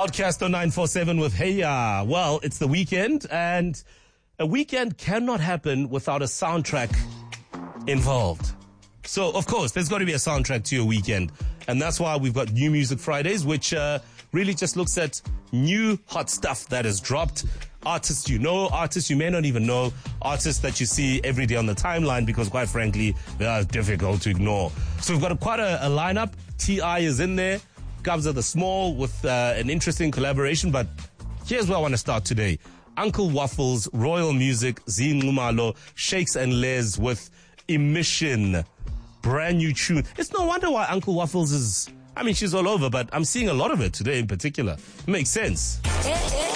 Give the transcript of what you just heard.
Outcast on 947 with Hey Ya. Well, it's the weekend, and a weekend cannot happen without a soundtrack involved. So, of course, there's got to be a soundtrack to your weekend. And that's why we've got New Music Fridays, which really just looks at new hot stuff that has dropped. Artists you know, artists you may not even know, artists that you see every day on the timeline because, quite frankly, they are difficult to ignore. So we've got quite a lineup. T.I. is in there. Kabza the Small with an interesting collaboration. But here's where I want to start today. Uncle Waffles, Royal Music, Zine Ngumalo, Shakes and Les with Emission. Brand new tune. It's no wonder why Uncle Waffles is... I mean, she's all over, but I'm seeing a lot of it today in particular. It makes sense.